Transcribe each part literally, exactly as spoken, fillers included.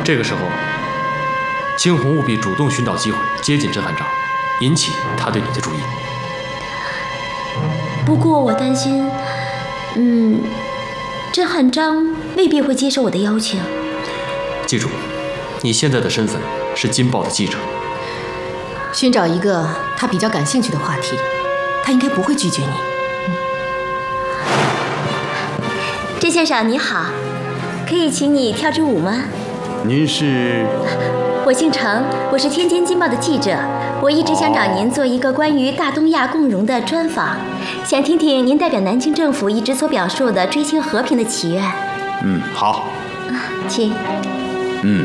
这个时候，青红务必主动寻找机会接近甄汉章，引起他对你的注意。 不过我担心，嗯，甄汉章未必会接受我的邀请。 记住，你现在的身份是《金报》的记者。 寻找一个他比较感兴趣的话题，他应该不会拒绝你。 甄先生你好，可以请你跳支舞吗？ 您是？ 我姓程，我是天津《金报》的记者。我一直想找您做一个关于大东亚共荣的专访，想听听您代表南京政府一直所表述的追求和平的祈愿。 嗯，好。 请。 嗯。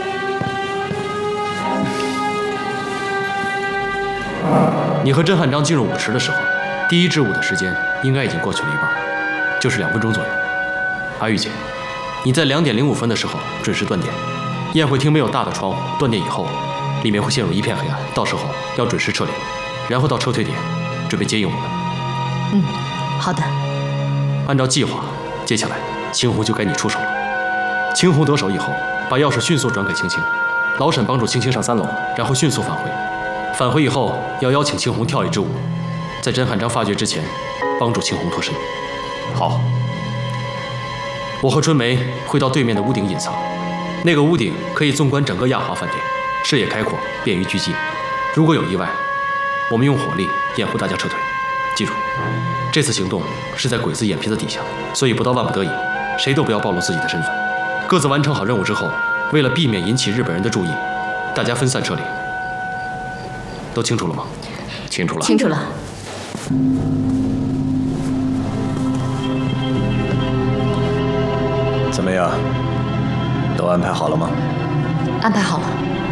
你和甄汉章进入舞池的时候，第一支舞的时间应该已经过去了一半，就是两分钟左右。阿玉姐，你在两点零五分的时候准时断电。宴会厅没有大的窗户，断电以后，里面会陷入一片黑暗。到时候要准时撤离，然后到撤退点准备接应我们。 嗯，好的。 按照计划，接下来青红就该你出手了。青红得手以后，把钥匙迅速转给青青，老沈帮助青青上三楼，然后迅速返回。返回以后，要邀请青红跳一支舞，在甄汉章发觉之前，帮助青红脱身。好，我和春梅会到对面的屋顶隐藏，那个屋顶可以纵观整个亚华饭店，视野开阔，便于狙击。如果有意外，我们用火力掩护大家撤退。记住，这次行动是在鬼子眼皮子底下，所以不到万不得已，谁都不要暴露自己的身份。各自完成好任务之后，为了避免引起日本人的注意，大家分散撤离。都清楚了吗？ 清楚了。 清楚了。 怎么样？都安排好了吗？ 安排好了。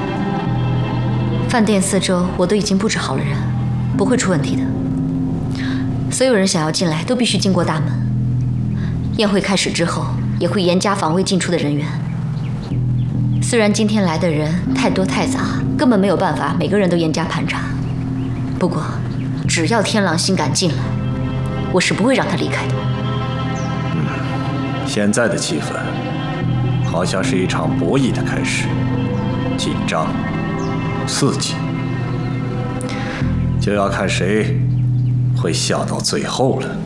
饭店四周我都已经布置好了人，不会出问题的。所有人想要进来都必须经过大门。宴会开始之后，也会严加防卫进出的人员。虽然今天来的人太多太杂，根本没有办法每个人都严加盘查，不过只要天狼星敢进来，我是不会让他离开的。 嗯，现在的气氛好像是一场博弈的开始，紧张、刺激，就要看谁会笑到最后了。